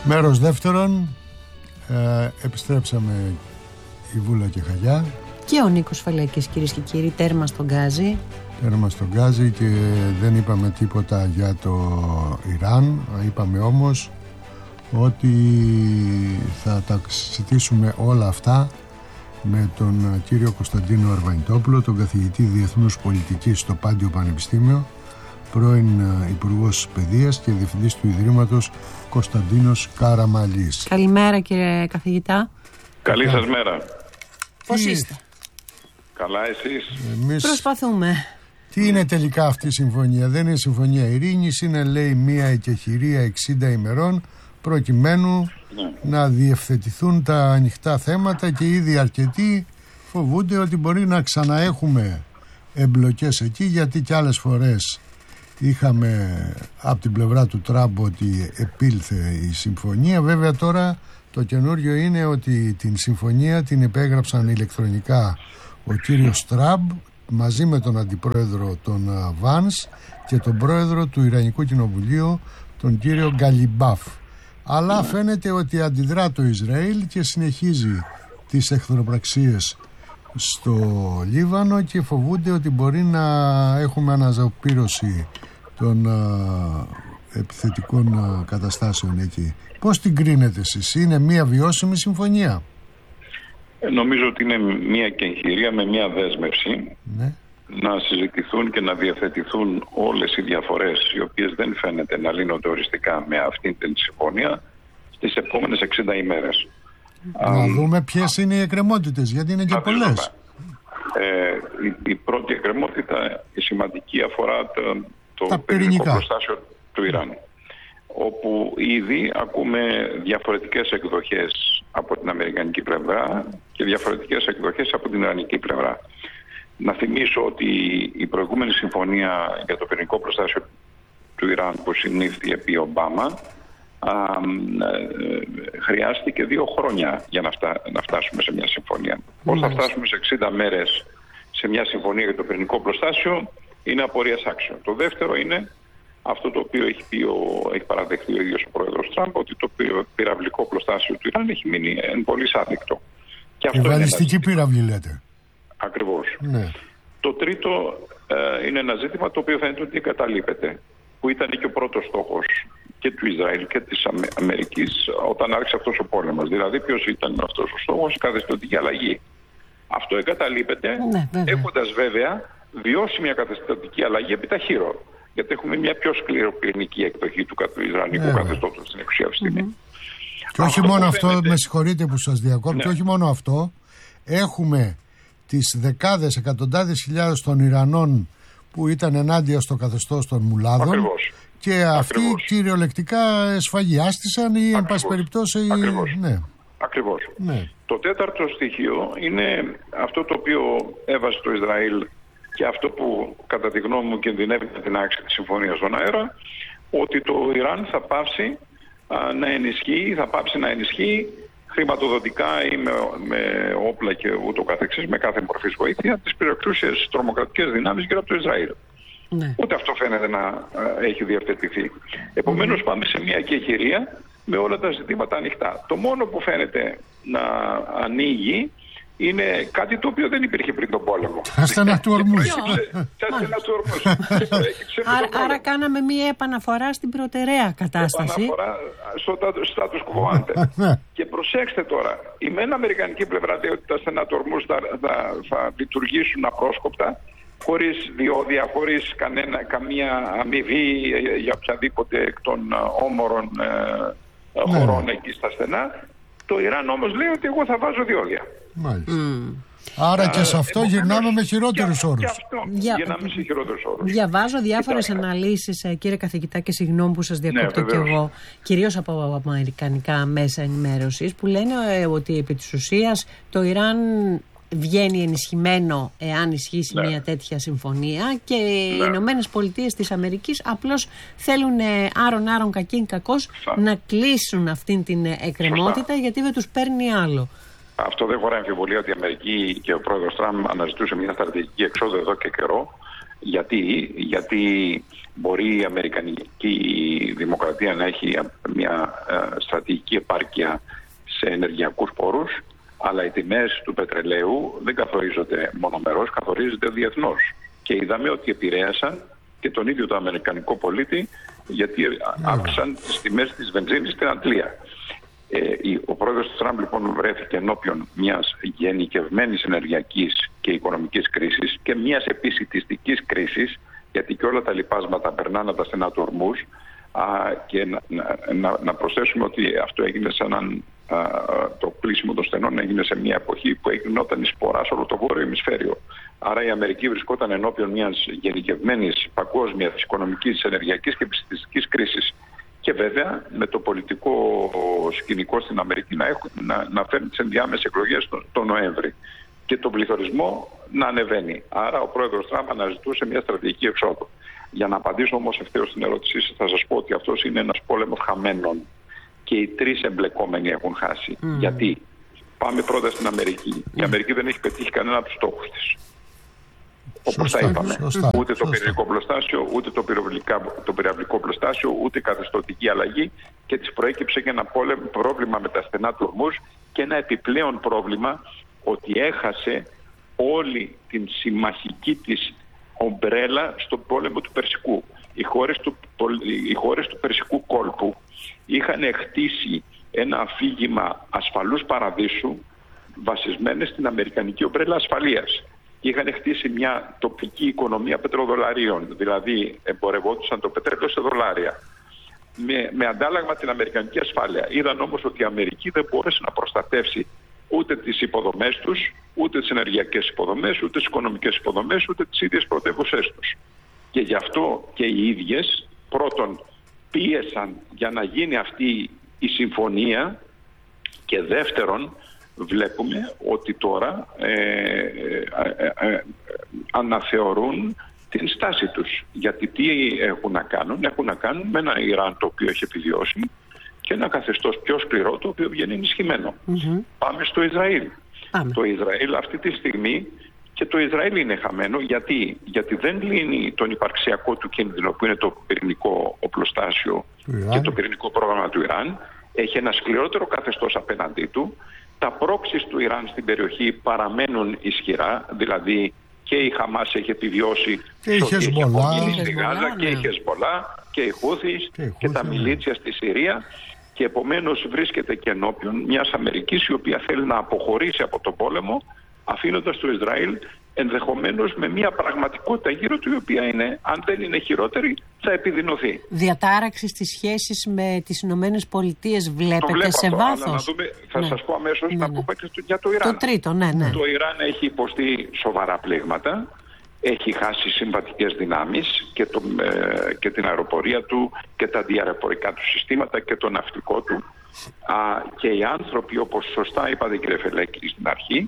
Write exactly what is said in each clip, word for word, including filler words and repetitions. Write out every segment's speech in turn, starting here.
Μέρος δεύτερον, ε, επιστρέψαμε η Βούλα και Χαγιά. Και ο Νίκος Φαλακής, κυρίες και κύριοι, τέρμα στον Γκάζι. Τέρμα στον Γκάζι και δεν είπαμε τίποτα για το Ιράν. Είπαμε όμως ότι θα τα συζητήσουμε όλα αυτά με τον κύριο Κωνσταντίνο Αρβανιτόπουλο, τον καθηγητή Διεθνούς Πολιτικής στο Πάντιο Πανεπιστήμιο, πρώην Υπουργός Παιδείας και Διευθυντής του Ιδρύματος Κωνσταντίνος Καραμαλής. Καλημέρα κύριε καθηγητά. Καλή σας μέρα. Πώς Τι... είστε? Καλά εσείς? Εμείς... Προσπαθούμε. Τι είναι τελικά αυτή η συμφωνία? Δεν είναι συμφωνία ειρήνης, είναι λέει μία εκεχηρία εξήντα ημερών προκειμένου ναι. να διευθετηθούν τα ανοιχτά θέματα και ήδη αρκετοί φοβούνται ότι μπορεί να ξαναέχουμε εμπλοκές εκεί, γιατί κι άλλες φορές είχαμε από την πλευρά του Τραμπ ότι επήλθε η συμφωνία. Βέβαια τώρα το καινούριο είναι ότι την συμφωνία την υπέγραψαν ηλεκτρονικά ο κύριος Τραμπ μαζί με τον αντιπρόεδρο τον Βάνς και τον πρόεδρο του Ιρανικού Κοινοβουλίου τον κύριο Γκαλιμπάφ. Αλλά φαίνεται ότι αντιδρά το Ισραήλ και συνεχίζει τις εχθροπραξίες στο Λίβανο και φοβούνται ότι μπορεί να έχουμε αναζωπήρωση των α, επιθετικών α, καταστάσεων εκεί. Πώς την κρίνετε εσείς? Είναι μια βιώσιμη συμφωνία? Ε, νομίζω ότι είναι μια κεγχηρία με μια δέσμευση ναι. να συζητηθούν και να διαθετηθούν όλες οι διαφορές οι οποίες δεν φαίνεται να λύνονται οριστικά με αυτήν την συμφωνία στις επόμενες εξήντα ημέρες. Να Α, δούμε ποιες α, είναι οι εκκρεμότητες, γιατί είναι και πολλές. Ε, η, η πρώτη εκκρεμότητα, η σημαντική, αφορά το, το πυρηνικό προστάσιο του Ιράν, όπου ήδη ακούμε διαφορετικές εκδοχές από την αμερικανική πλευρά και διαφορετικές εκδοχές από την ιρανική πλευρά. Να θυμίσω ότι η προηγούμενη συμφωνία για το πυρηνικό προστάσιο του Ιράν που συνήφθη επί Ομπάμα α, α, χρειάστηκε δύο χρόνια για να, φτά, να φτάσουμε σε μια συμφωνία. Πώς θα φτάσουμε σε εξήντα μέρες σε μια συμφωνία για το πυρηνικό προστάσιο είναι απορίας άξιων. Το δεύτερο είναι αυτό το οποίο έχει, πει ο, έχει παραδεχθεί ο ίδιος ο πρόεδρος Τραμπ, ότι το πυραυλικό προστάσιο του Ιράν έχει μείνει εν πολύ άδεικτο. Η βαλιστική πύραυλη λέτε. Ακριβώς. Ναι. Το τρίτο ε, είναι ένα ζήτημα το οποίο φαίνεται ότι εγκαταλείπεται, που ήταν και ο πρώτος στόχος και του Ισραήλ και της Αμε, Αμερικής όταν άρχισε αυτός ο πόλεμος. Δηλαδή ποιος ήταν αυτός ο στόχος? Η καθεστωτική αλλαγή. Αυτό εγκαταλείπεται, ναι, βέβαια. έχοντας βέβαια βιώσει μια καθεστωτική αλλαγή επιταχύρω. Γιατί έχουμε μια πιο σκληροπυρηνική εκδοχή του, του Ισραηλικού yeah. καθεστώτος στην εξουσία αυτή τη στιγμή. Mm-hmm. Και όχι αυτό μόνο αυτό, φαίνεται... με συγχωρείτε που σας διακόπτω, ναι. και όχι μόνο αυτό, έχουμε τις δεκάδες, εκατοντάδες χιλιάδες των Ιρανών που ήταν ενάντια στο καθεστώς των μουλάδων. Ακριβώς. Και αυτοί Ακριβώς. κυριολεκτικά σφαγιάστησαν ή εν πάση περιπτώσει. Ακριβώς. Ναι. Ακριβώς. Ναι. Το τέταρτο στοιχείο είναι αυτό το οποίο έβασε το Ισραήλ και αυτό που κατά τη γνώμη μου κινδυνεύει με την άξη της συμφωνίας στον αέρα, ότι το Ιράν θα πάψει α, να ενισχύει, θα πάψει να ενισχύει χρηματοδοτικά ή με, με όπλα και ούτω καθεξής, με κάθε μορφής βοήθεια, τις πυροξούσιες τρομοκρατικές δυνάμεις γύρω από το Ισραήλ. Ναι. Ούτε αυτό φαίνεται να α, έχει διευθετηθεί. Επομένως mm. πάμε σε μια κεχηρία με όλα τα ζητήματα ανοιχτά. Το μόνο που φαίνεται να ανοίγει είναι κάτι το οποίο δεν υπήρχε πριν τον πόλεμο. Ασθενατορμούς. Άρα κάναμε μία επαναφορά στην προτεραία κατάσταση. Επαναφορά στο status quo ante. Και προσέξτε τώρα, η μεν αμερικανική πλευρά λέει ότι τα ασθενατορμούς θα, θα, θα λειτουργήσουν απρόσκοπτα, χωρίς διόδια, χωρίς κανένα, καμία αμοιβή για οποιαδήποτε εκ των όμορων ε, χωρών εκεί στα στενά. Το Ιράν όμως λέει ότι εγώ θα βάζω διόδια. Μάλιστα. Mm. Άρα και σε αυτό ε, γυρνάμε με χειρότερους όρους. Και αυτό Δια... γυρνάμε σε χειρότερους όρους. Διαβάζω διάφορες αναλύσεις, κύριε καθηγητά, και συγγνώμη που σας διακόπτω ναι, κι εγώ, κυρίως από αμερικανικά μέσα ενημέρωσης, που λένε ε, ότι επί της ουσίας το Ιράν βγαίνει ενισχυμένο εάν ισχύσει ναι. μια τέτοια συμφωνία και ναι. οι Ηνωμένες Πολιτείες της Αμερικής απλώς θέλουν άρον άρον κακήν κακός να κλείσουν αυτήν την εκκρεμότητα. Σωστά. Γιατί δεν τους παίρνει άλλο. Αυτό δεν χωράει αμφιβολία ότι η Αμερική και ο πρόεδρος Τραμπ αναζητούσε μια στρατηγική εξόδου εδώ και καιρό Γιατί, γιατί μπορεί η Αμερικανική Δημοκρατία να έχει μια στρατηγική επάρκεια σε ενεργειακούς πόρους, αλλά οι τιμές του πετρελαίου δεν καθορίζονται μονομερώς, καθορίζονται διεθνώς. Και είδαμε ότι επηρέασαν και τον ίδιο τον Αμερικανικό πολίτη, γιατί αύξησαν τις τιμές της βενζίνης στην Αντλία. Ε, ο πρόεδρος του Τραμπ λοιπόν βρέθηκε ενώπιον μιας γενικευμένης ενεργειακής και οικονομικής κρίσης και μιας επισιτιστικής κρίσης, γιατί και όλα τα λοιπάσματα περνάνε από τα στενά του Ορμούζ, και να, να, να προσθέσουμε ότι αυτό έγινε σαν να, α, το κλείσιμο των στενών έγινε σε μια εποχή που έγινόταν η σπορά σε όλο το βόρειο ημισφαίριο. Άρα η Αμερική βρισκόταν ενώπιον μιας γενικευμένης παγκόσμιας οικονομικής, ενεργειακής και επισιτιστικής κρίσης. Και βέβαια με το πολιτικό σκηνικό στην Αμερική να, έχουν, να, να φέρνει τις ενδιάμεσες εκλογές τον, τον Νοέμβρη και τον πληθωρισμό να ανεβαίνει. Άρα ο πρόεδρος Τραμπ αναζητούσε μια στρατηγική εξόδου. Για να απαντήσω όμως ευθέως στην ερώτησή σας, θα σας πω ότι αυτός είναι ένας πόλεμος χαμένων και οι τρεις εμπλεκόμενοι έχουν χάσει. Mm. Γιατί? Πάμε πρώτα στην Αμερική. Mm. Η Αμερική δεν έχει πετύχει κανένα από τους στόχους της. Όπως τα είπαμε. Σωστά, ούτε το πυρηνικό πλωστάσιο, ούτε το, το πυραυλικό πλωστάσιο, ούτε καθεστωτική αλλαγή, και της προέκυψε και ένα πρόβλημα με τα στενά του Ορμούζ και ένα επιπλέον πρόβλημα ότι έχασε όλη την συμμαχική της ομπρέλα στον πόλεμο του Περσικού. Οι χώρες του, οι χώρες του Περσικού κόλπου είχαν χτίσει ένα αφήγημα ασφαλούς παραδείσου βασισμένες στην αμερικανική ομπρέλα ασφαλείας. Είχαν χτίσει μια τοπική οικονομία πετροδολαρίων, δηλαδή εμπορευόντουσαν το πετρέλαιο σε δολάρια, με, με αντάλλαγμα την αμερικανική ασφάλεια. Είδαν όμως ότι η Αμερική δεν μπόρεσε να προστατεύσει ούτε τις υποδομές τους, ούτε τις ενεργειακές υποδομές, ούτε τις οικονομικές υποδομές, ούτε τις ίδιες πρωτεύουσές τους. Και γι' αυτό και οι ίδιες πρώτον πίεσαν για να γίνει αυτή η συμφωνία, και δεύτερον βλέπουμε ότι τώρα ε, ε, ε, ε, αναθεωρούν την στάση τους. Γιατί τι έχουν να κάνουν? Έχουν να κάνουν με ένα Ιράν το οποίο έχει επιβιώσει και ένα καθεστώς πιο σκληρό το οποίο βγαίνει ενισχυμένο. Mm-hmm. Πάμε στο Ισραήλ. Πάμε. Το Ισραήλ αυτή τη στιγμή, και το Ισραήλ είναι χαμένο. Γιατί, Γιατί δεν λύνει τον υπαρξιακό του κίνδυνο που είναι το πυρηνικό οπλοστάσιο και το πυρηνικό πρόγραμμα του Ιράν. Έχει ένα σκληρότερο καθεστώς απέναντί του. Τα πρόξεις του Ιράν στην περιοχή παραμένουν ισχυρά, δηλαδή και η Χαμάς έχει επιβιώσει και η Χεσμολά στη Γάζα, και η Χεσμολά και οι Χούθις και, και τα μιλίτσια στη Συρία, και επομένως βρίσκεται και ενώπιον μιας Αμερικής η οποία θέλει να αποχωρήσει από τον πόλεμο, αφήνοντας το Ισραήλ ενδεχομένως με μια πραγματικότητα γύρω του η οποία είναι, αν δεν είναι χειρότερη, θα επιδεινωθεί. Διατάραξη στις σχέσεις με τις Ηνωμένες Πολιτείες βλέπετε σε αυτό, βάθος? Να δούμε, θα ναι. σας πω αμέσως ναι, να ναι. πούμε και για το Ιράν. Το τρίτο, ναι, ναι. Το Ιράν έχει υποστεί σοβαρά πλήγματα, έχει χάσει συμβατικές δυνάμεις και, το, ε, και την αεροπορία του και τα διαεροπορικά του συστήματα και το ναυτικό του. Α, και οι άνθρωποι, όπως σωστά είπατε κύριε Φελέκη στην αρχή,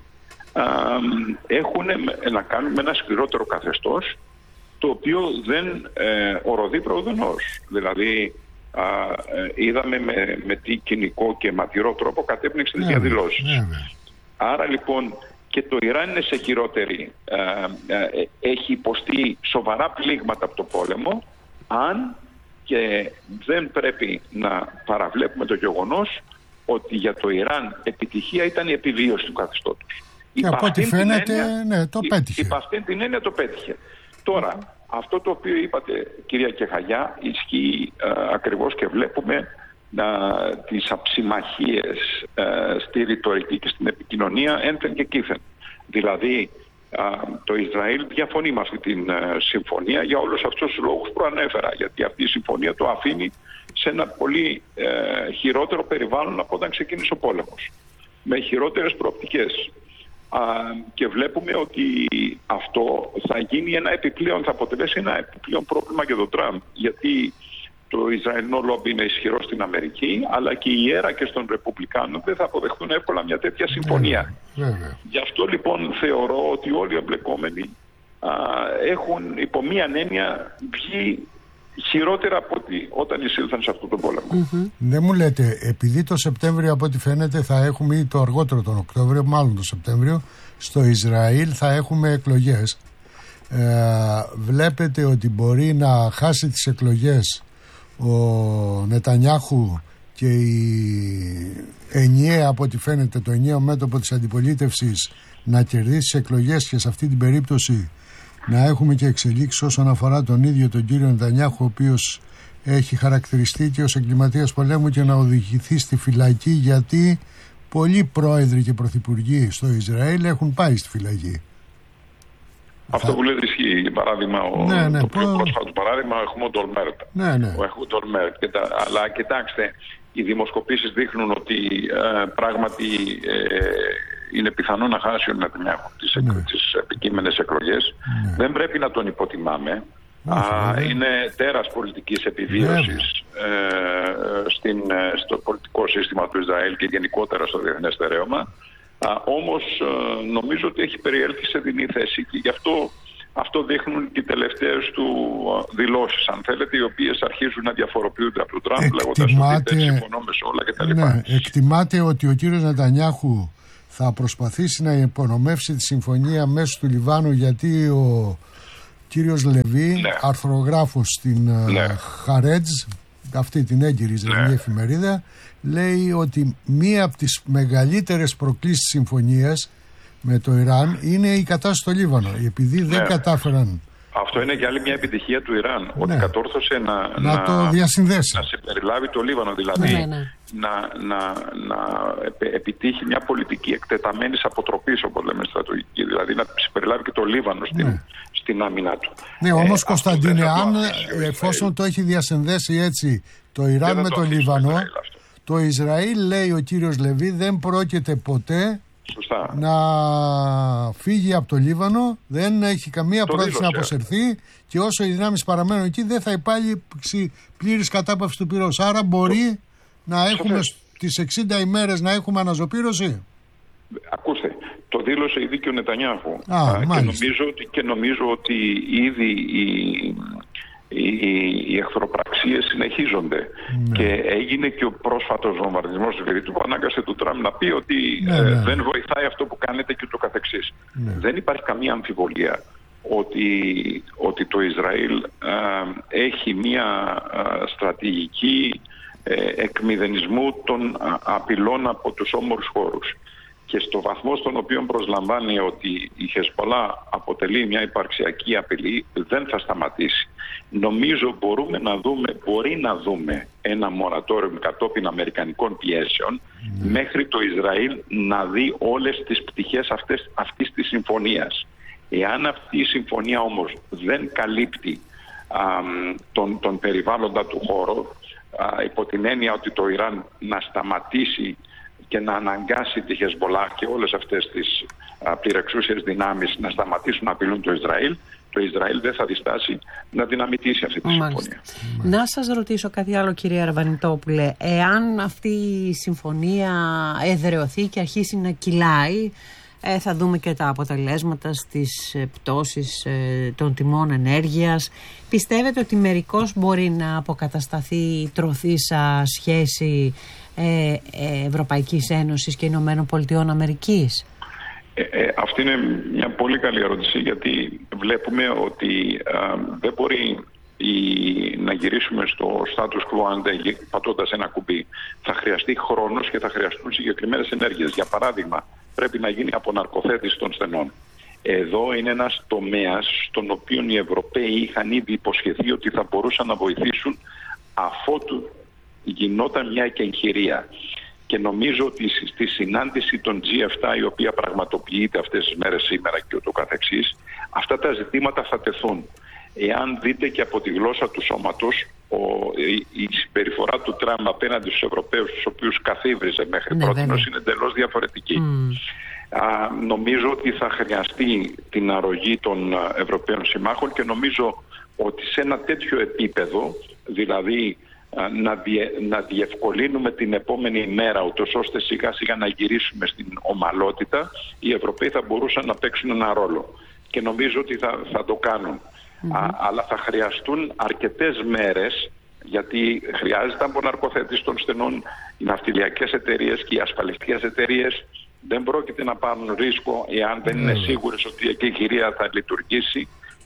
έχουν να κάνουν με ένα σκληρότερο καθεστώς, το οποίο δεν ε, οροδεί προοδονός. Δηλαδή α, ε, είδαμε με, με τι κοινικό και ματηρό τρόπο κατέπνιξε τις yeah, διαδηλώσεις. Yeah. Άρα λοιπόν και το Ιράν είναι σε χειρότερη, ε, ε, έχει υποστεί σοβαρά πλήγματα από το πόλεμο, αν και δεν πρέπει να παραβλέπουμε το γεγονός ότι για το Ιράν επιτυχία ήταν η επιβίωση του καθεστώτος. Και από ό,τι φαίνεται, έννοια, ναι, το πέτυχε. Υπ' αυτήν την έννοια το πέτυχε. Τώρα, αυτό το οποίο είπατε, κυρία Κεχαγιά, ισχύει ε, ακριβώς, και βλέπουμε ε, τις αψημαχίες ε, στη ρητορική και στην επικοινωνία ένθεν και κήθεν. Δηλαδή, ε, το Ισραήλ διαφωνεί με αυτή την ε, συμφωνία για όλους αυτούς τους λόγους που ανέφερα. Γιατί αυτή η συμφωνία το αφήνει σε ένα πολύ ε, χειρότερο περιβάλλον από όταν ξεκίνησε ο πόλεμος. Με χειρότερες προοπτικές. Α, και βλέπουμε ότι αυτό θα γίνει ένα επιπλέον, θα αποτελέσει ένα επιπλέον πρόβλημα για τον Τραμπ, γιατί το Ισραηλινό λόμπι είναι ισχυρό στην Αμερική, αλλά και οι ιέρακες των Ρεπουμπλικάνων δεν θα αποδεχτούν εύκολα μια τέτοια συμφωνία. Yeah, yeah. Γι' αυτό λοιπόν θεωρώ ότι όλοι οι εμπλεκόμενοι α, έχουν υπό μία έννοια βγει χειρότερα από ότι όταν εισήλθαν σε αυτόν τον πόλεμο. Mm-hmm. Δεν μου λέτε, επειδή το Σεπτέμβριο από ό,τι φαίνεται θα έχουμε, ή το αργότερο τον Οκτώβριο, μάλλον το Σεπτέμβριο, στο Ισραήλ θα έχουμε εκλογές. ε, βλέπετε ότι μπορεί να χάσει τις εκλογές ο Νετανιάχου και η ενιαία, από ό,τι φαίνεται, το ενιαίο μέτωπο της αντιπολίτευσης να κερδίσει τις εκλογές, και σε αυτή την περίπτωση να έχουμε και εξελίξεις όσον αφορά τον ίδιο τον κύριο Νετανιάχου, ο οποίος έχει χαρακτηριστεί και ως εγκληματίας πολέμου, και να οδηγηθεί στη φυλακή, γιατί πολλοί πρόεδροι και πρωθυπουργοί στο Ισραήλ έχουν πάει στη φυλακή. Αυτό που λέτε ισχύει. Για παράδειγμα, ο, ναι, ναι, το πω... πιο πρόσφατο παράδειγμα, ο Εχμόντ Ολμέρτ. Ναι, ναι. Ο Εχμόντ Ολμέρτ. Αλλά κοιτάξτε, οι δημοσκοπήσεις δείχνουν ότι ε, πράγματι ε, είναι πιθανό να χάσει ο Νετανιάχου τις, ναι. τις επικείμενες εκλογές. Ναι. Δεν πρέπει να τον υποτιμάμε. Α, είναι τέρας πολιτικής επιβίωσης ε, στην, στο πολιτικό σύστημα του Ισραήλ και γενικότερα στο διεθνές στερέωμα. Α, όμως ε, νομίζω ότι έχει περιέλθει σε δινή θέση, και γι' αυτό αυτό δείχνουν και οι τελευταίες του δηλώσεις, αν θέλετε, οι οποίες αρχίζουν να διαφοροποιούνται από τον Τραμπ, λέγοντας ότι δεν συμφωνούμε σε όλα κτλ. Ναι, εκτιμάται ότι ο κύριος Νετανιάχου θα προσπαθήσει να υπονομεύσει τη συμφωνία μέσω του Λιβάνου, γιατί ο κύριος Λεβί, ναι. αρθρογράφος στην ναι. Χαρέτζ, αυτή την έγκυρη Ισραηλινή ναι. εφημερίδα, λέει ότι μία από τις μεγαλύτερες προκλήσεις της συμφωνίας με το Ιράν είναι η κατάσταση στο Λίβανο. Επειδή δεν ναι. κατάφεραν. Αυτό είναι και άλλη μια επιτυχία του Ιράν, ναι. ότι κατόρθωσε να, να, να το διασυνδέσει. Να συμπεριλάβει το Λίβανο, δηλαδή ναι, ναι. Να, να, να επιτύχει μια πολιτική εκτεταμένης αποτροπής, όπως λέμε στρατηγική, δηλαδή να συμπεριλάβει και το Λίβανο στην, ναι. στην άμυνά του. Ναι, όμως ε, Κωνσταντίνε, αν εφόσον το έχει διασυνδέσει έτσι το Ιράν με το, το Λίβανο, Ισραήλ, το Ισραήλ, λέει ο κύριος Λεβί, δεν πρόκειται ποτέ Σωστά. να φύγει από το Λίβανο, δεν έχει καμία πρόθεση να αποσυρθεί, και όσο οι δυνάμεις παραμένουν εκεί δεν θα υπάρξει πλήρης κατάπαυση του πυρός. Άρα μπορεί το... να έχουμε στις εξήντα ημέρες να έχουμε αναζωπήρωση. Ακούστε, το δήλωσε ήδη και ο Νετανιάχου. Α, Α, και, νομίζω ότι, και νομίζω ότι ήδη η, οι, οι εχθροπραξίες συνεχίζονται. Ναι. Και έγινε και ο πρόσφατος βομβαρδισμός του Βηρήτου που ανάγκασε του Τραμπ να πει ότι ναι, ε, ναι. δεν βοηθάει αυτό που κάνετε και ούτω καθεξής. Ναι. Δεν υπάρχει καμία αμφιβολία ότι, ότι το Ισραήλ ε, έχει μια ε, στρατηγική ε, εκμηδενισμού των απειλών από τους όμορους χώρους. Και στο βαθμό στον οποίο προσλαμβάνει ότι η Χεσπολά αποτελεί μια υπαρξιακή απειλή, δεν θα σταματήσει. Νομίζω μπορούμε να δούμε, μπορεί να δούμε ένα μορατόριο κατόπιν αμερικανικών πιέσεων mm. μέχρι το Ισραήλ να δει όλες τις πτυχές αυτές, αυτής της συμφωνίας. Εάν αυτή η συμφωνία όμως δεν καλύπτει α, τον, τον περιβάλλοντα του χώρο, α, υπό την έννοια ότι το Ιράν να σταματήσει και να αναγκάσει τη Χεσμπολά και όλες αυτές τις πληρεξούσιες δυνάμεις να σταματήσουν να απειλούν το Ισραήλ, το Ισραήλ δεν θα διστάσει να δυναμητήσει αυτή τη Μάλιστα. συμφωνία. Να σας ρωτήσω κάτι άλλο, κυρία Αρβανιτόπουλε. Εάν αυτή η συμφωνία εδραιωθεί και αρχίσει να κυλάει, ε, θα δούμε και τα αποτελέσματα στις πτώσεις ε, των τιμών ενέργειας. Πιστεύετε ότι μερικώς μπορεί να αποκατασταθεί τροθήσα σχέση ε, ε, Ευρωπαϊκής Ένωσης και Ηνωμένων Πολιτειών Αμερικής? Ε, ε, αυτή είναι μια πολύ καλή ερώτηση, γιατί βλέπουμε ότι α, δεν μπορεί η, να γυρίσουμε στο status quo πατώντας ένα κουμπί. Θα χρειαστεί χρόνος και θα χρειαστούν συγκεκριμένες ενέργειες. Για παράδειγμα, πρέπει να γίνει αποναρκοθέτηση των στενών. Εδώ είναι ένας τομέας στον οποίο οι Ευρωπαίοι είχαν ήδη υποσχεθεί ότι θα μπορούσαν να βοηθήσουν αφότου γινόταν μια εκεγχειρία. Και νομίζω ότι στη συνάντηση των τζι επτά, η οποία πραγματοποιείται αυτές τις μέρες σήμερα και ούτω καθεξής, αυτά τα ζητήματα θα τεθούν. Εάν δείτε και από τη γλώσσα του σώματος, ο, η, η συμπεριφορά του Τραμπ απέναντι στους Ευρωπαίους, τους οποίους καθίβριζε μέχρι ναι, πρότινος, είναι εντελώς διαφορετική. Mm. Α, νομίζω ότι θα χρειαστεί την αρρωγή των Ευρωπαίων συμμάχων και νομίζω ότι σε ένα τέτοιο επίπεδο, δηλαδή Να, διε, να διευκολύνουμε την επόμενη μέρα, ούτως ώστε σιγά σιγά να γυρίσουμε στην ομαλότητα, οι Ευρωπαίοι θα μπορούσαν να παίξουν ένα ρόλο. Και νομίζω ότι θα, θα το κάνουν. Mm-hmm. Α, αλλά θα χρειαστούν αρκετές μέρες, γιατί χρειάζεται αποναρκοθέτηση των στενών. Οι ναυτιλιακές εταιρείες και οι ασφαλιστικές εταιρείες δεν πρόκειται να πάρουν ρίσκο εάν δεν mm-hmm. είναι σίγουρες ότι η εκεχηρία θα λειτουργήσει.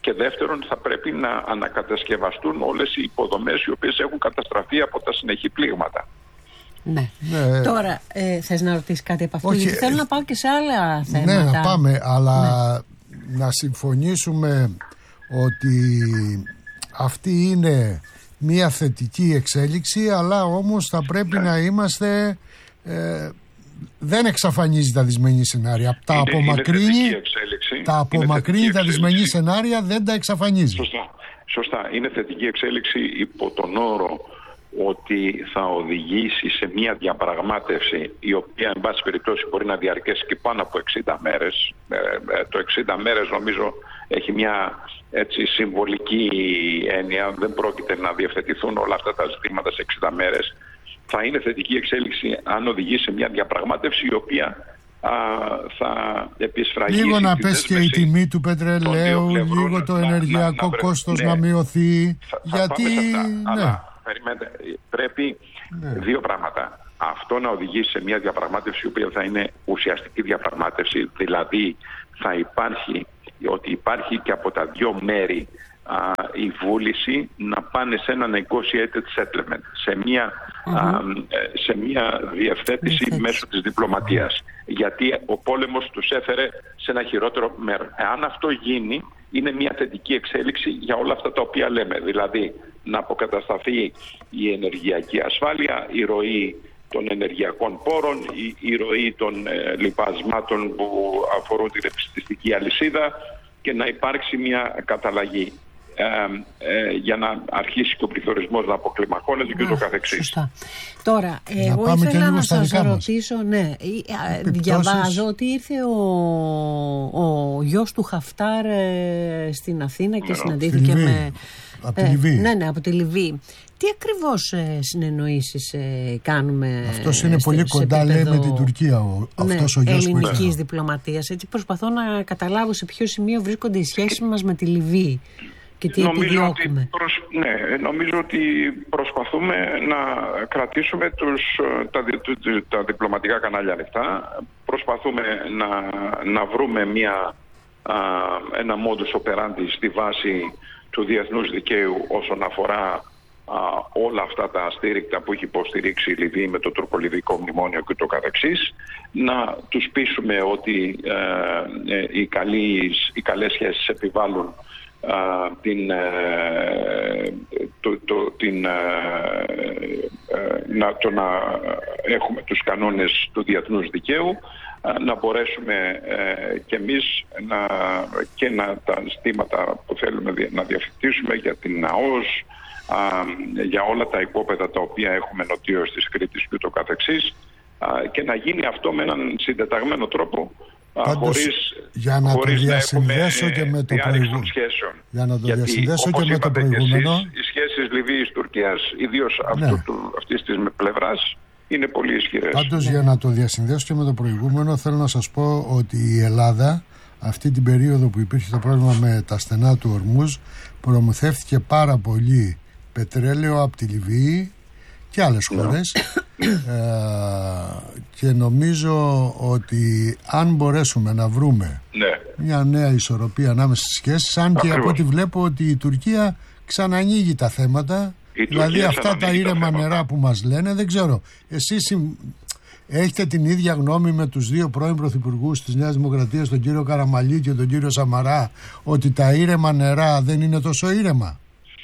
και δεύτερον θα πρέπει να ανακατασκευαστούν όλες οι υποδομές οι οποίες έχουν καταστραφεί από τα συνεχή πλήγματα. Ναι. ναι. Τώρα ε, θες να ρωτήσεις κάτι από αυτό? Όχι, γιατί θέλω ε, να πάω και σε άλλα θέματα. Ναι, να πάμε, αλλά ναι. να συμφωνήσουμε ότι αυτή είναι μια θετική εξέλιξη, αλλά όμως θα πρέπει ναι. να είμαστε ε, δεν εξαφανίζει τα δυσμενή σενάρια. Τα είναι, απομακρύνει, είναι τα, απομακρύνει τα δυσμενή σενάρια, δεν τα εξαφανίζει. Σωστά. Σωστά. Είναι θετική εξέλιξη υπό τον όρο ότι θα οδηγήσει σε μια διαπραγμάτευση η οποία εν πάση περιπτώσει μπορεί να διαρκέσει και πάνω από εξήντα μέρες. Ε, ε, το εξήντα μέρες νομίζω έχει μια έτσι συμβολική έννοια. Δεν πρόκειται να διευθετηθούν όλα αυτά τα ζητήματα σε εξήντα μέρες. Θα είναι θετική εξέλιξη αν οδηγήσει σε μια διαπραγμάτευση η οποία α, θα επισφραγίσει. Λίγο να πέσει και η τιμή του πετρελαίου, λίγο το ενεργειακό να, να, κόστος ναι, να μειωθεί. Θα, γιατί θα ναι. Αλλά περιμένετε, πρέπει ναι. δύο πράγματα. Αυτό να οδηγήσει σε μια διαπραγμάτευση η οποία θα είναι ουσιαστική διαπραγμάτευση, δηλαδή θα υπάρχει ότι υπάρχει και από τα δύο μέρη α, η βούληση να πάνε σε ένα negotiated settlement, σε μια, mm-hmm. α, σε μια διευθέτηση mm-hmm. μέσω της διπλωματίας. Γιατί ο πόλεμος τους έφερε σε ένα χειρότερο μέρο. Εάν αυτό γίνει, είναι μια θετική εξέλιξη για όλα αυτά τα οποία λέμε. Δηλαδή να αποκατασταθεί η ενεργειακή ασφάλεια, η ροή των ενεργειακών πόρων, η, η ροή των ε, λοιπασμάτων που αφορούν την επιστημιστική αλυσίδα και να υπάρξει μια καταλλαγή ε, ε, για να αρχίσει και ο πληθωρισμός να αποκλιμακώνεται και ούτω καθεξής. Σωστά. Τώρα, εγώ ήθελα να σας ρωτήσω, ναι, διαβάζω ότι ήρθε ο, ο γιος του Χαφτάρ ε, στην Αθήνα και συναντήθηκε με... Από τη Λιβύη. Ε, ναι, ναι, από τη Λιβύη. Τι ακριβώς ε, συνεννοήσεις ε, κάνουμε? Αυτός είναι ε, πολύ κοντά, λέει, με την Τουρκία ο, ναι, αυτός ο γιος ελληνικής που διπλωματίας. Έτσι προσπαθώ να καταλάβω σε ποιο σημείο βρίσκονται οι σχέσεις μας με τη Λιβύη και τι νομίζω επιδιώκουμε. Ότι προσ... Ναι, νομίζω ότι προσπαθούμε να κρατήσουμε τους, τα, τα διπλωματικά κανάλια ανοιχτά. Προσπαθούμε να, να βρούμε μια, α, ένα modus operandi στη βάση του διεθνούς δικαίου όσον αφορά α, όλα αυτά τα αστήρικτα που έχει υποστηρίξει η Λιβύη με το τουρκολιβικό μνημόνιο και το καθεξής, να τους πείσουμε ότι ε, ε, οι, καλείς, οι καλές σχέσεις επιβάλλουν α, την, ε, το, το, την, ε, ε, να, το να έχουμε τους κανόνες του διεθνούς δικαίου, να μπορέσουμε ε, και εμείς να, και να, τα ζητήματα που θέλουμε να διευθετήσουμε για την ΝΑΟΣ, α, για όλα τα υπόπεδα τα οποία έχουμε νοτίως της Κρήτης και το καθεξής, α, και να γίνει αυτό με έναν συντεταγμένο τρόπο. Πάντως, χωρίς, για να χωρίς το διασυνδέσω και με το προηγούμενο. Για να το Γιατί, διασυνδέσω και με το προηγούμενο. Εσείς, οι σχέσεις Λιβύης-Τουρκίας, ιδίως ναι. αυτής της πλευράς, είναι πολύ ισχυρές. Πάντως, για να το διασυνδέσω και με το προηγούμενο, θέλω να σας πω ότι η Ελλάδα αυτή την περίοδο που υπήρχε το πρόβλημα με τα στενά του Ορμούζ προμηθεύτηκε πάρα πολύ πετρέλαιο από τη Λιβύη και άλλες χώρες ε, και νομίζω ότι αν μπορέσουμε να βρούμε ναι. μια νέα ισορροπία ανάμεσα στις σχέσεις, αν και από ό,τι βλέπω ότι η Τουρκία ξανανοίγει τα θέματα, δηλαδή αυτά τα ήρεμα νερά που μας λένε, δεν ξέρω, εσείς έχετε την ίδια γνώμη με τους δύο πρώην πρωθυπουργούς της Νέας Δημοκρατίας, τον κύριο Καραμαλή και τον κύριο Σαμαρά, ότι τα ήρεμα νερά δεν είναι τόσο ήρεμα?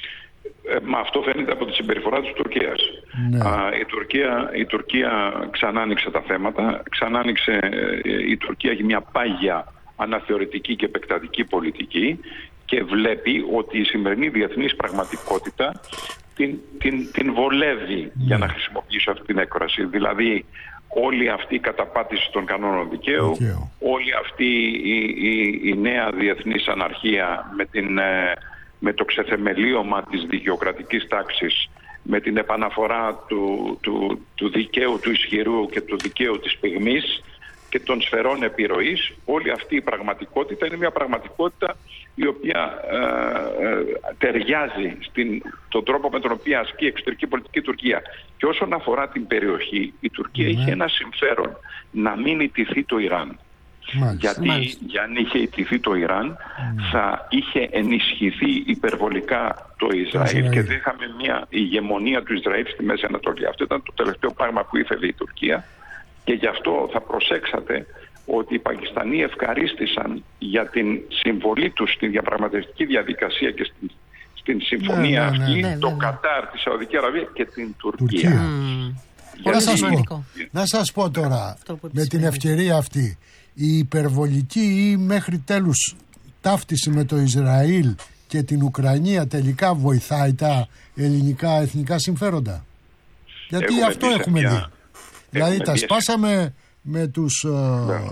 Ε, μα αυτό φαίνεται από τη συμπεριφορά της Τουρκίας. Ναι. Α, η, Τουρκία, η Τουρκία ξανά άνοιξε τα θέματα, ξανά άνοιξε, η Τουρκία έχει μια πάγια αναθεωρητική και επεκτατική πολιτική και βλέπει ότι η σημερινή διεθνής πραγματικότητα την, την, την βολεύει, ναι. για να χρησιμοποιήσω αυτή την έκφραση. Δηλαδή όλη αυτή η καταπάτηση των κανόνων δικαίου, δικαίου. όλη αυτή η, η, η νέα διεθνής αναρχία με, την, με το ξεθεμελίωμα της δικαιοκρατικής τάξης, με την επαναφορά του, του, του δικαίου του ισχυρού και του δικαίου της πυγμής και των σφαιρών επιρροής, όλη αυτή η πραγματικότητα είναι μια πραγματικότητα η οποία ε, ε, ταιριάζει στην, τον τρόπο με τον οποίο ασκεί η εξωτερική πολιτική Τουρκία. Και όσον αφορά την περιοχή, η Τουρκία mm. είχε ένα συμφέρον να μην ιτηθεί το Ιράν. Μάλιστα. Γιατί Μάλιστα. για αν είχε ιτηθεί το Ιράν mm. θα είχε ενισχυθεί υπερβολικά το Ισραήλ, Ισραήλ και δεν είχαμε μια ηγεμονία του Ισραήλ στη Μέση Ανατολή. Αυτό ήταν το τελευταίο πράγμα που ήθελε η Τουρκία και γι' αυτό θα προσέξατε ότι οι Πακιστανοί ευχαρίστησαν για την συμβολή τους στη διαπραγματευτική διαδικασία και στην, στην συμφωνία ναι, ναι, αυτή ναι, ναι, το ναι, Κατάρ, τη Σαουδική Αραβία και την Τουρκία. Τουρκία. Mm. Να, σας πω, να σας πω τώρα με την ευκαιρία αυτή, η υπερβολική ή μέχρι τέλους ταύτιση με το Ισραήλ και την Ουκρανία τελικά βοηθάει τα ελληνικά εθνικά συμφέροντα? Γιατί έχουμε αυτό έχουμε μια... δει. Δηλαδή έχουμε τα σπάσαμε με τους uh,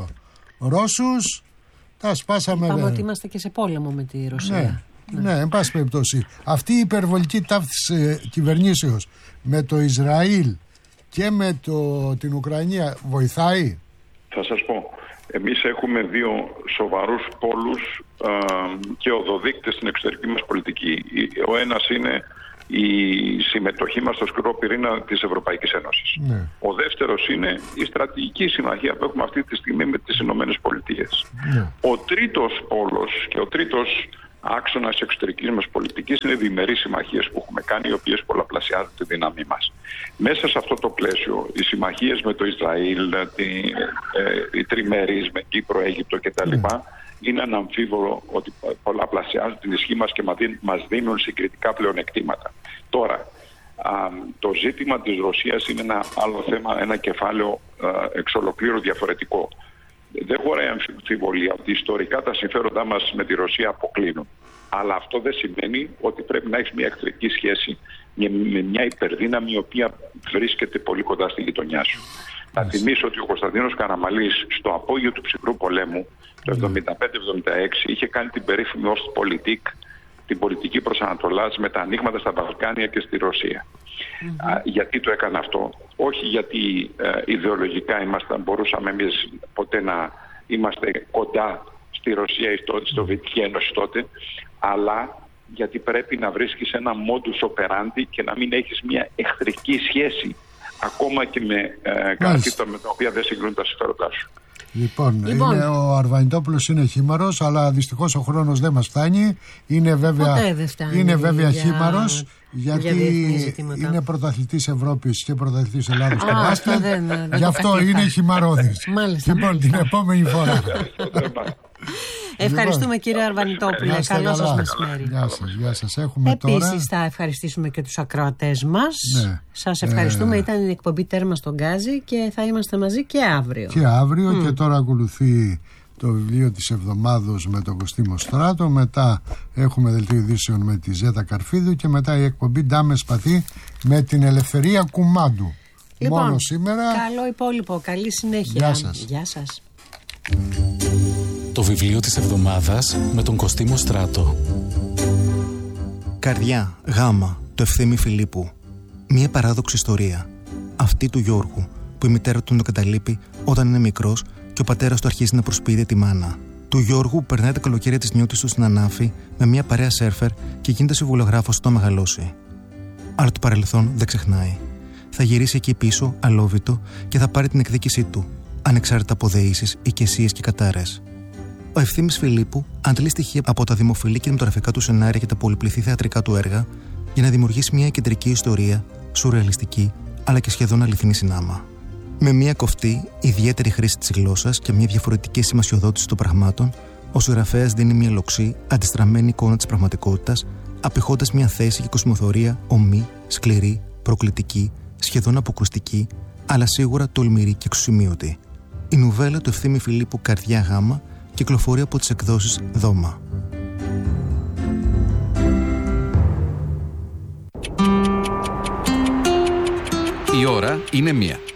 Ρώσους, τα σπάσαμε... Είπαμε με... ότι είμαστε και σε πόλεμο με τη Ρωσία. Ναι, ναι, ναι, εν πάση περιπτώσει. Αυτή η υπερβολική ταύτιση κυβερνήσεως με το Ισραήλ και με το, την Ουκρανία βοηθάει? Θα σας πω. Εμείς έχουμε δύο σοβαρούς πόλους α, και οδοδείκτες στην εξωτερική μας πολιτική. Ο ένας είναι η συμμετοχή μας στο σκληρό πυρήνα της Ευρωπαϊκής Ένωσης. Ναι. Ο δεύτερος είναι η στρατηγική συμμαχία που έχουμε αυτή τη στιγμή με τις Ηνωμένες Πολιτείες. Ναι. Ο τρίτος πόλος και ο τρίτος άξονας εξωτερικής μας πολιτικής είναι διμερείς συμμαχίες που έχουμε κάνει, οι οποίες πολλαπλασιάζουν τη δύναμή μας. Μέσα σε αυτό το πλαίσιο, οι συμμαχίες με το Ισραήλ, τη, ε, οι τριμερείς με Κύπρο, Αίγυπτο κτλ. Mm. είναι αναμφίβολο ότι πολλαπλασιάζουν την ισχύ μας και μας δίνουν συγκριτικά πλεονεκτήματα. Τώρα, α, το ζήτημα της Ρωσίας είναι ένα άλλο θέμα, ένα κεφάλαιο α, εξ ολοκλήρου διαφορετικό. Δεν χωράει αμφιβολία ότι ιστορικά τα συμφέροντά μας με τη Ρωσία αποκλίνουν. Αλλά αυτό δεν σημαίνει ότι πρέπει να έχεις μια εχθρική σχέση με μια υπερδύναμη η οποία βρίσκεται πολύ κοντά στη γειτονιά σου. Να yes. θυμίσω ότι ο Κωνσταντίνος Καραμαλής στο απόγειο του ψυχρού πολέμου το εβδομήντα πέντε εβδομήντα έξι είχε κάνει την περίφημη Ostpolitik, την πολιτική προς Ανατολάς, με τα ανοίγματα στα Βαλκάνια και στη Ρωσία. Mm-hmm. Α, γιατί το έκανε αυτό? Όχι γιατί ε, ιδεολογικά ήμασταν, μπορούσαμε εμείς ποτέ να είμαστε κοντά στη Ρωσία ή στο, στο Σοβιετική Ένωση τότε, αλλά γιατί πρέπει να βρίσκεις ένα modus operandi και να μην έχεις μια εχθρική σχέση ακόμα και με ε, κάτι με τα οποία δεν συγκρίνουν τα συμφέροντά σου. Λοιπόν, λοιπόν, είναι, ο Αρβανιτόπουλος είναι χήμαρος, αλλά δυστυχώς ο χρόνος δεν μας φτάνει. Είναι βέβαια, φτάνει, είναι βέβαια για... χήμαρος, γιατί για είναι πρωταθλητής Ευρώπης και πρωταθλητής Ελλάδος στο μπάσκετ. Γι' αυτό είναι χυμαρόδης. Λοιπόν, την επόμενη φορά. Ευχαριστούμε λοιπόν, κύριε Αρβανιτόπουλε. Καλό σας μεσημέρι. Γεια σας, γεια σας. Έχουμε Επίσης τώρα... θα ευχαριστήσουμε και τους ακροατές μας. Ναι. Σας ευχαριστούμε. Ε... Ήταν η εκπομπή Τέρμα στον Γκάζι και θα είμαστε μαζί και αύριο. Και αύριο mm. και τώρα ακολουθεί το βιβλίο της εβδομάδος με τον Κωστίμο Στράτο. Μετά έχουμε δελτίο ειδήσεων με τη Ζέτα Καρφίδου και μετά η εκπομπή Ντάμε Σπαθή με την Ελευθερία Κουμάντου. Λοιπόν, μόνο σήμερα. Καλό υπόλοιπο. Καλή συνέχεια. Γεια σας. Γεια σας. Το βιβλίο της εβδομάδας με τον Κωστίμο Στράτο. Καρδιά, γάμα, το Ευθύμη Φιλίππου. Μία παράδοξη ιστορία. Αυτή του Γιώργου, που η μητέρα του τον καταλείπει όταν είναι μικρός και ο πατέρας του αρχίζει να προσποιείται τη μάνα. Του Γιώργου που περνάει τα καλοκαίρια της νιώτης του στην Ανάφη με μια παρέα σέρφερ και γίνεται συμβολογράφος όταν μεγαλώσει. Αλλά το παρελθόν δεν ξεχνάει. Θα γυρίσει εκεί πίσω, αλόβητο, και θα πάρει την εκδίκησή του, ανεξάρτητα από δεήσεις, οικεσίες και κατάρες. Ο Ευθύμης Φιλίππου αντλεί στοιχεία από τα δημοφιλή κινηματογραφικά του σενάρια και τα πολυπληθή θεατρικά του έργα για να δημιουργήσει μια κεντρική ιστορία, σουρεαλιστική αλλά και σχεδόν αληθινή συνάμα. Με μια κοφτή, ιδιαίτερη χρήση της γλώσσας και μια διαφορετική σημασιοδότηση των πραγμάτων, ο συγγραφέας δίνει μια λοξή, αντιστραμμένη εικόνα της πραγματικότητας, απηχώντας μια θέση και κοσμοθωρία ομή, σκληρή, προκλητική, σχεδόν αποκρουστική, αλλά σίγουρα τολμηρή και εξουσιμίωτη. Η νουβέλα του Ευθύμη Φιλίππου «Καρδιά γάμα» κυκλοφορεί από τις εκδόσεις Δώμα. Η ώρα είναι μία.